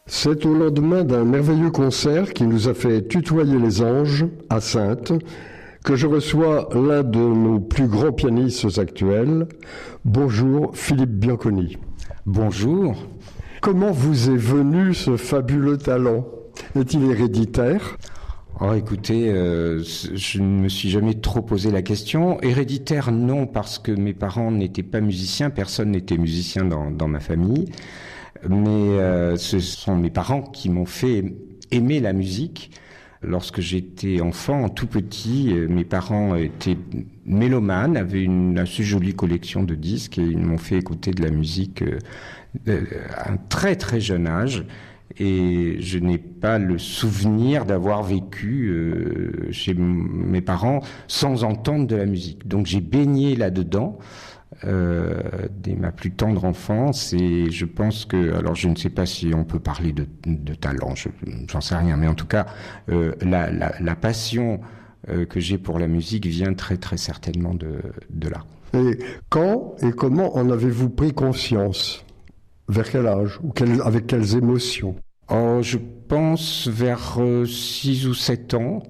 C'est au lendemain d'un merveilleux concert qui nous a fait tutoyer les anges à Saintes que je reçois l'un de nos plus grands pianistes actuels. Bonjour Philippe Bianconi. Bonjour. Comment vous est venu ce fabuleux talent ? Est-il héréditaire ? Oh, écoutez, je ne me suis jamais trop posé la question. Héréditaire, non, parce que mes parents n'étaient pas musiciens, personne n'était musicien dans ma famille. Mais ce sont mes parents qui m'ont fait aimer la musique. Lorsque j'étais enfant, tout petit, mes parents étaient mélomanes, avaient une assez jolie collection de disques et ils m'ont fait écouter de la musique à un très très jeune âge. Et je n'ai pas le souvenir d'avoir vécu chez mes parents sans entendre de la musique. Donc j'ai baigné là-dedans dès ma plus tendre enfance, et je pense que, alors je ne sais pas si on peut parler de talent, j'en sais rien, mais en tout cas la passion que j'ai pour la musique vient très très certainement de là. Et quand et comment en avez-vous pris conscience ? Vers quel âge ? Ou avec quelles émotions ? Je pense vers 6 ou 7 ans.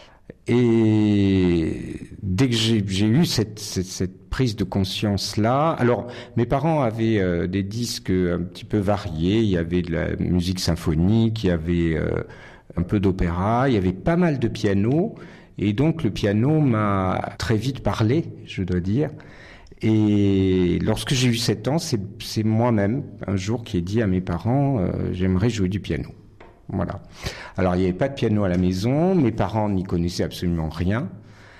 Et dès que j'ai eu cette prise de conscience-là, alors mes parents avaient des disques un petit peu variés. Il y avait de la musique symphonique, il y avait un peu d'opéra, il y avait pas mal de piano. Et donc le piano m'a très vite parlé, je dois dire. Et lorsque j'ai eu 7 ans, c'est moi-même, un jour, qui ai dit à mes parents j'aimerais jouer du piano. Voilà. Alors, il n'y avait pas de piano à la maison, mes parents n'y connaissaient absolument rien.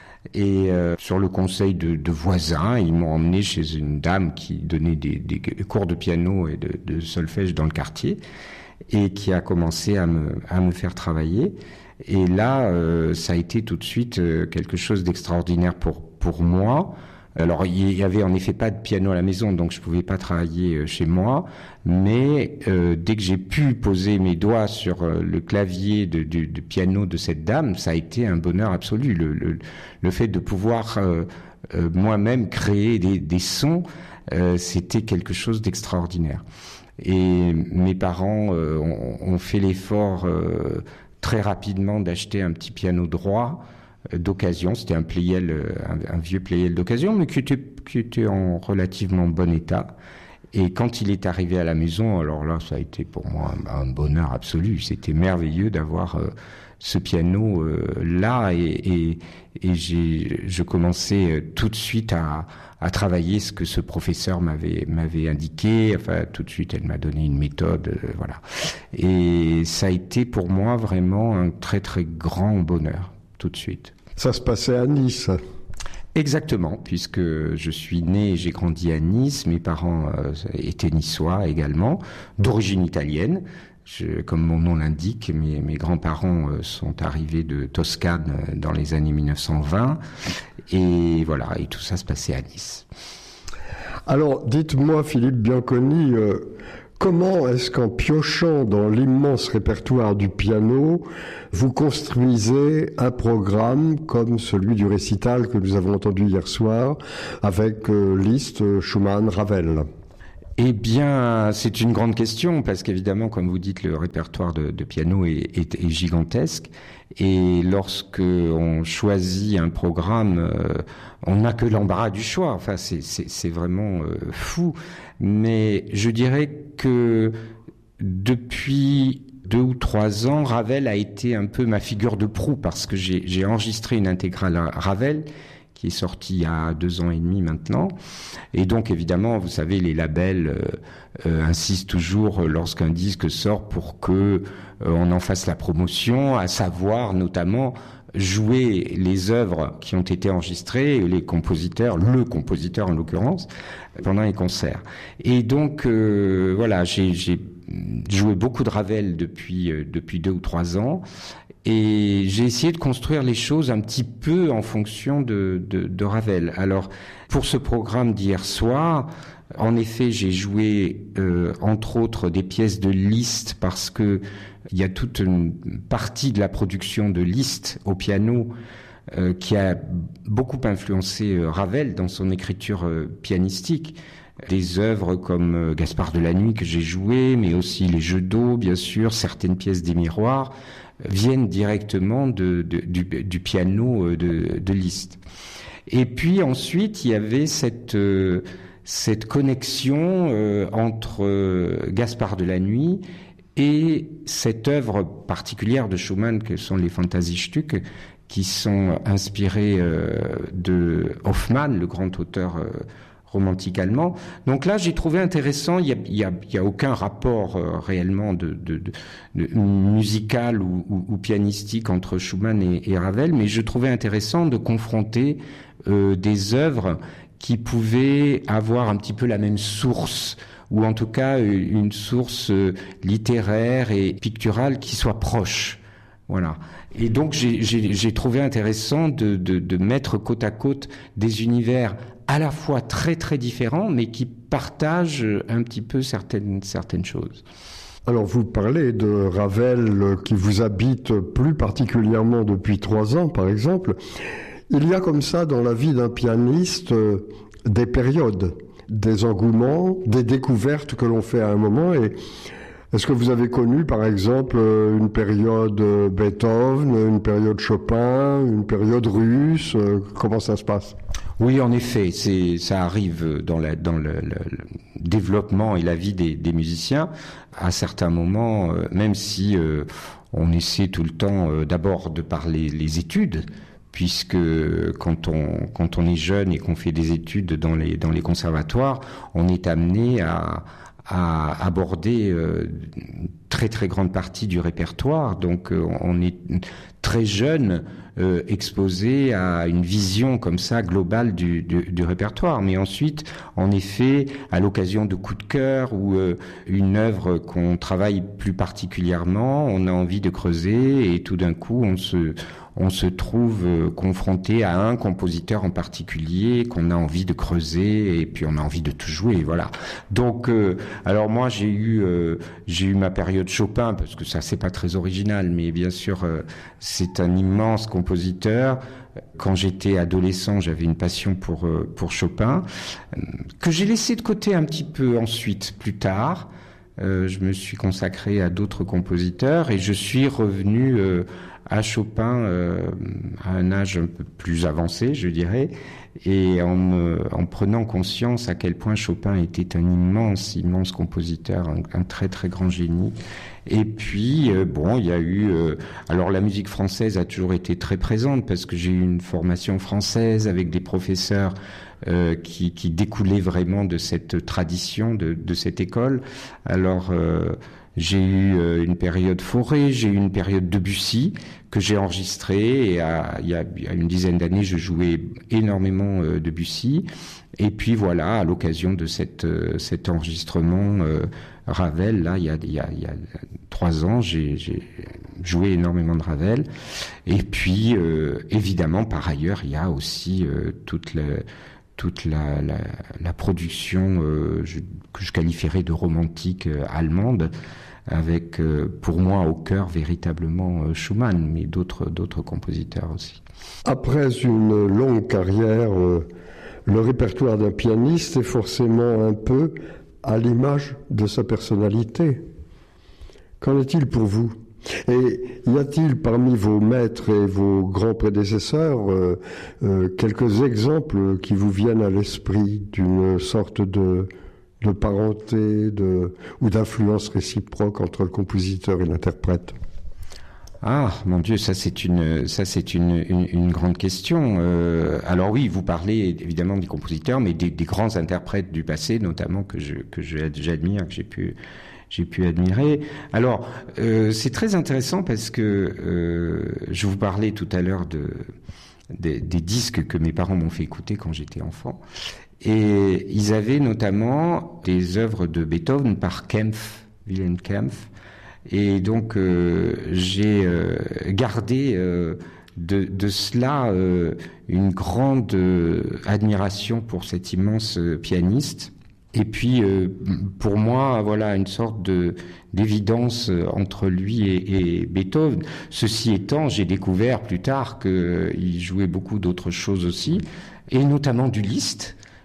Et sur le conseil de voisins, ils m'ont emmené chez une dame qui donnait des cours de piano et de solfège dans le quartier et qui a commencé à me faire travailler. Et là, ça a été tout de suite quelque chose d'extraordinaire pour moi. Alors, il y avait en effet pas de piano à la maison, donc je pouvais pas travailler chez moi. Mais dès que j'ai pu poser mes doigts sur le clavier du piano de cette dame, ça a été un bonheur absolu. Le fait de pouvoir moi-même créer des sons, c'était quelque chose d'extraordinaire. Et mes parents ont fait l'effort très rapidement d'acheter un petit piano droit d'occasion. C'était un Pleyel, un vieux Pleyel d'occasion, mais qui était en relativement bon état. Et quand il est arrivé à la maison, alors là, ça a été pour moi un bonheur absolu. C'était merveilleux d'avoir ce piano là, et je commençais tout de suite à travailler ce que ce professeur m'avait indiqué. Enfin, tout de suite, elle m'a donné une méthode, voilà. Et ça a été pour moi vraiment un très très grand bonheur, tout de suite. Ça se passait à Nice. Exactement, puisque je suis né et j'ai grandi à Nice. Mes parents étaient niçois également, d'origine italienne. Comme mon nom l'indique, mes grands-parents sont arrivés de Toscane dans les années 1920. Et voilà, et tout ça se passait à Nice. Alors, dites-moi, Philippe Bianconi, comment est-ce qu'en piochant dans l'immense répertoire du piano, vous construisez un programme comme celui du récital que nous avons entendu hier soir avec Liszt, Schumann, Ravel ? Eh bien, c'est une grande question parce qu'évidemment, comme vous dites, le répertoire de piano est gigantesque. Et lorsque on choisit un programme, on n'a que l'embarras du choix. Enfin, c'est vraiment fou. Mais je dirais que depuis 2 ou 3 ans, Ravel a été un peu ma figure de proue parce que j'ai enregistré une intégrale Ravel qui est sortie il y a 2 ans et demi maintenant. Et donc, évidemment, vous savez, les labels insistent toujours lorsqu'un disque sort pour que on en fasse la promotion, à savoir notamment jouer les œuvres qui ont été enregistrées, le compositeur en l'occurrence, pendant les concerts. Et donc, voilà, j'ai joué beaucoup de Ravel depuis 2 ou 3 ans. Et j'ai essayé de construire les choses un petit peu en fonction de Ravel. Alors, pour ce programme d'hier soir, en effet, j'ai joué, entre autres, des pièces de Liszt parce que il y a toute une partie de la production de Liszt au piano qui a beaucoup influencé Ravel dans son écriture pianistique. Des œuvres comme Gaspard de la Nuit que j'ai joué, mais aussi les Jeux d'eau, bien sûr, certaines pièces des Miroirs, viennent directement du piano de Liszt. Et puis ensuite, il y avait cette connexion entre Gaspard de la Nuit et cette œuvre particulière de Schumann que sont les Fantasiestücke, qui sont inspirés de Hoffmann, le grand auteur romantique allemand. Donc là, j'ai trouvé intéressant, il y a aucun rapport réellement de musical ou pianistique entre Schumann et Ravel, mais je trouvais intéressant de confronter des œuvres qui pouvaient avoir un petit peu la même source, ou en tout cas une source littéraire et picturale qui soit proche. Voilà. Et donc j'ai trouvé intéressant de mettre côte à côte des univers à la fois très très différents, mais qui partagent un petit peu certaines choses. Alors vous parlez de Ravel qui vous habite plus particulièrement depuis 3 ans, par exemple. Il y a comme ça dans la vie d'un pianiste des périodes, des engouements, des découvertes que l'on fait à un moment. Et est-ce que vous avez connu, par exemple, une période Beethoven, une période Chopin, une période russe? Comment ça se passe? Oui, en effet, ça arrive dans le développement et la vie des musiciens. À certains moments, même si on essaie tout le temps d'abord de parler les études, puisque quand on est jeune et qu'on fait des études dans les conservatoires, on est amené à aborder une très très grande partie du répertoire. Donc on est très jeune exposé à une vision comme ça globale du répertoire. Mais ensuite, en effet, à l'occasion de coups de cœur ou une œuvre qu'on travaille plus particulièrement, on a envie de creuser et tout d'un coup on se trouve confronté à un compositeur en particulier qu'on a envie de creuser et puis on a envie de tout jouer, voilà. Donc, alors moi j'ai eu ma période Chopin parce que ça c'est pas très original, mais bien sûr c'est un immense compositeur. Quand j'étais adolescent, j'avais une passion pour Chopin que j'ai laissé de côté un petit peu ensuite, plus tard. Je me suis consacré à d'autres compositeurs et je suis revenu à Chopin à un âge un peu plus avancé, je dirais, et en prenant conscience à quel point Chopin était un immense compositeur, un très très grand génie. Et puis il y a eu alors la musique française a toujours été très présente parce que j'ai eu une formation française avec des professeurs qui découlaient vraiment de cette tradition, de cette école. Alors j'ai eu une période Fauré, j'ai eu une période Debussy que j'ai enregistrée et il y a une dizaine d'années je jouais énormément Debussy. Et puis voilà, à l'occasion de cet enregistrement Ravel, là il y a 3 ans, j'ai joué énormément de Ravel. Et puis évidemment par ailleurs il y a aussi toute la production que je qualifierais de romantique allemande, avec pour moi au cœur véritablement Schumann, mais d'autres compositeurs aussi. Après une longue carrière, le répertoire d'un pianiste est forcément un peu à l'image de sa personnalité. Qu'en est-il pour vous ? Et y a-t-il parmi vos maîtres et vos grands prédécesseurs quelques exemples qui vous viennent à l'esprit d'une sorte de parenté ou d'influence réciproque entre le compositeur et l'interprète? Ah, mon Dieu, ça c'est une grande question. Alors oui, vous parlez évidemment des compositeurs, mais des grands interprètes du passé, notamment que j'admire, que j'ai pu admirer. Alors, c'est très intéressant parce que je vous parlais tout à l'heure des disques que mes parents m'ont fait écouter quand j'étais enfant. Et ils avaient notamment des œuvres de Beethoven par Kempff, Wilhelm Kempff. Et donc, j'ai gardé de cela une grande admiration pour cet immense pianiste. Et puis, pour moi, voilà, une sorte d'évidence entre lui et Beethoven. Ceci étant, j'ai découvert plus tard qu'il jouait beaucoup d'autres choses aussi, et notamment du Liszt.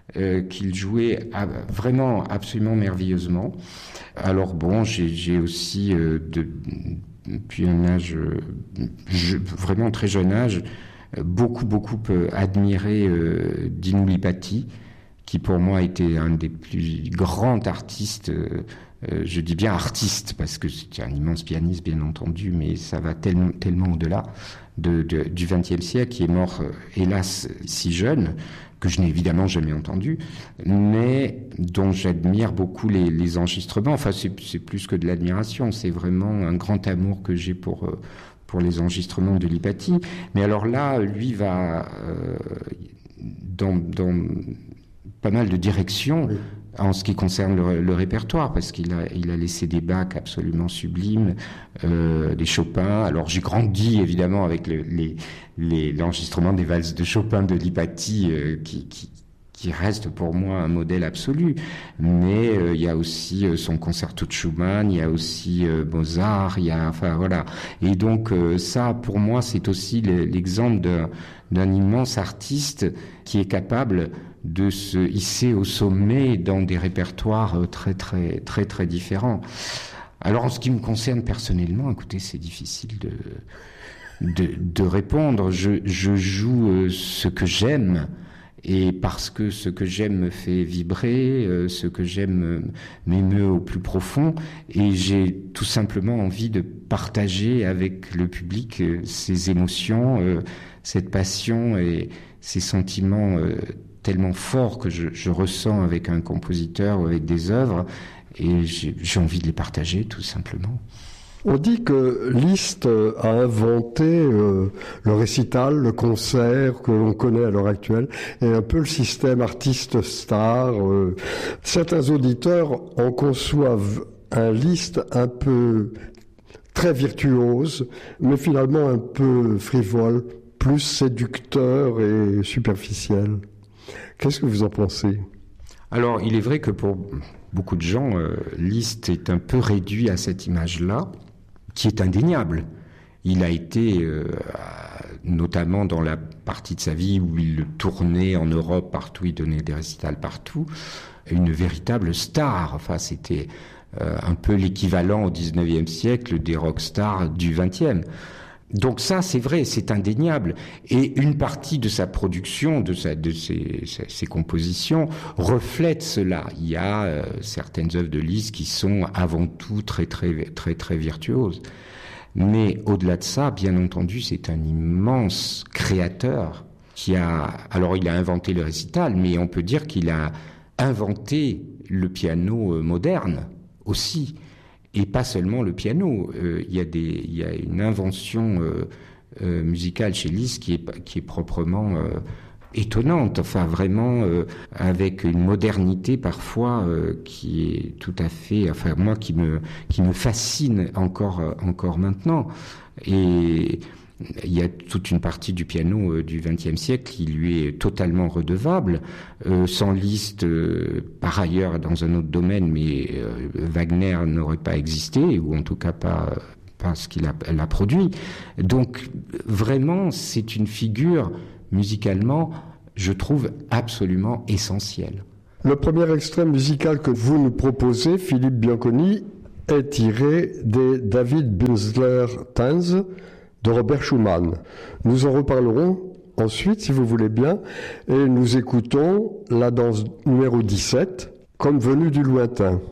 qu'il jouait vraiment absolument merveilleusement. Alors bon, j'ai aussi depuis un âge vraiment très jeune âge beaucoup admiré Dinu Lipati, qui pour moi a été un des plus grands artistes. Je dis bien artiste parce que c'est un immense pianiste, bien entendu, mais ça va tellement au-delà du XXe siècle, qui est mort, hélas, si jeune, que je n'ai évidemment jamais entendu, mais dont j'admire beaucoup les enregistrements. Enfin, c'est plus que de l'admiration, c'est vraiment un grand amour que j'ai pour les enregistrements de Lipati. Mais alors là, lui va dans pas mal de directions. Oui. En ce qui concerne le répertoire, parce qu'il a laissé des Bach absolument sublimes, des Chopin. Alors j'ai grandi évidemment avec l'enregistrement des valses de Chopin de Lipati, qui reste pour moi un modèle absolu. Mais il y a aussi son concerto de Schumann, il y a aussi Mozart, enfin voilà. Et donc ça, pour moi, c'est aussi l'exemple d'un immense artiste qui est capable de se hisser au sommet dans des répertoires très différents. Alors en ce qui me concerne personnellement, écoutez, c'est difficile de répondre. Je joue ce que j'aime, et parce que ce que j'aime me fait vibrer, ce que j'aime m'émeut au plus profond, et j'ai tout simplement envie de partager avec le public ces émotions, cette passion et ces sentiments tellement forts que je ressens avec un compositeur ou avec des œuvres, et j'ai envie de les partager tout simplement. On dit que Liszt a inventé le récital, le concert que l'on connaît à l'heure actuelle, et un peu le système artiste-star. Certains auditeurs en conçoivent un Liszt un peu très virtuose, mais finalement un peu frivole, plus séducteur et superficiel. Qu'est-ce que vous en pensez ? Alors, il est vrai que pour beaucoup de gens, Liszt est un peu réduit à cette image-là, qui est indéniable. Il a été, notamment dans la partie de sa vie où il tournait en Europe partout, il donnait des récitals partout, une véritable star. Enfin, c'était un peu l'équivalent au XIXe siècle des rockstars du XXe. Donc ça, c'est vrai, c'est indéniable. Et une partie de sa production, de ses compositions, reflète cela. Il y a certaines œuvres de Liszt qui sont avant tout très virtuoses. Mais au-delà de ça, bien entendu, c'est un immense créateur alors il a inventé le récital, mais on peut dire qu'il a inventé le piano moderne aussi. Et pas seulement le piano. Il y a une invention musicale chez Liszt qui est proprement étonnante. Enfin, vraiment avec une modernité parfois qui est tout à fait. Enfin, moi qui me fascine encore maintenant. Et il y a toute une partie du piano du XXe siècle qui lui est totalement redevable. Sans Liszt, par ailleurs, dans un autre domaine, mais Wagner n'aurait pas existé, ou en tout cas pas ce qu'il a produit. Donc, vraiment, c'est une figure, musicalement, je trouve absolument essentielle. Le premier extrait musical que vous nous proposez, Philippe Bianconi, est tiré des David Binzler Tanz de Robert Schumann. Nous en reparlerons ensuite, si vous voulez bien, et nous écoutons la danse numéro 17, Comme venu du lointain.